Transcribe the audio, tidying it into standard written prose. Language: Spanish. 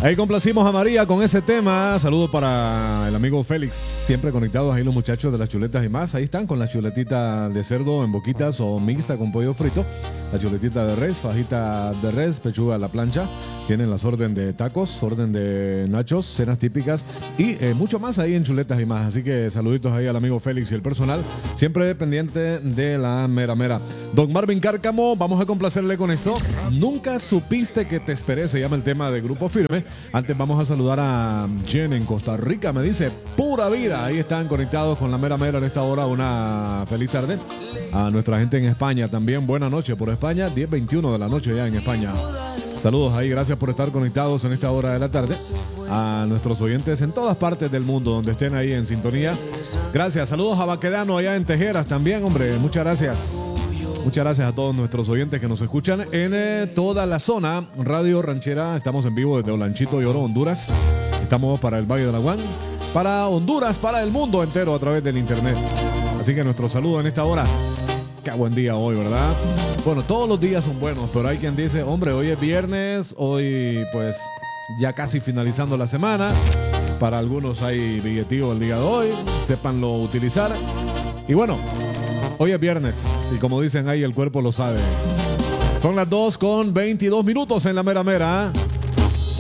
Ahí complacimos a María con ese tema. Saludos para el amigo Félix. Siempre conectados ahí los muchachos de las chuletas y más. Ahí están con la chuletita de cerdo en boquitas o mixta con pollo frito. La chuletita de res, fajita de res, pechuga a la plancha. Tienen las orden de tacos, orden de nachos, cenas típicas y mucho más ahí en chuletas y más. Así que saluditos ahí al amigo Félix y el personal. Siempre pendiente de la mera mera. Don Marvin Cárcamo, vamos a complacerle con esto. Nunca supiste que te esperé, se llama el tema de Grupo Firme. Antes vamos a saludar a Jen en Costa Rica. Me dice, pura vida. Ahí están conectados con la mera mera en esta hora. Una feliz tarde. A nuestra gente en España también. Buena noche por España. 10:21 de la noche ya en España. Saludos ahí, gracias por estar conectados en esta hora de la tarde. A nuestros oyentes en todas partes del mundo donde estén ahí en sintonía. Gracias, saludos a Baquedano allá en Tejeras también, hombre, muchas gracias. Muchas gracias a todos nuestros oyentes que nos escuchan en toda la zona. Radio Ranchera, estamos en vivo desde Olanchito y Oro, Honduras. Estamos para el Valle de Araguán, para Honduras, para el mundo entero a través del internet. Así que nuestro saludo en esta hora. Qué buen día hoy, ¿verdad? Bueno, todos los días son buenos, pero hay quien dice, hombre, hoy es viernes, hoy pues ya casi finalizando la semana. Para algunos hay billetío el día de hoy, sépanlo utilizar. Y bueno, hoy es viernes y como dicen ahí, el cuerpo lo sabe. Son las 2:22 en la mera mera.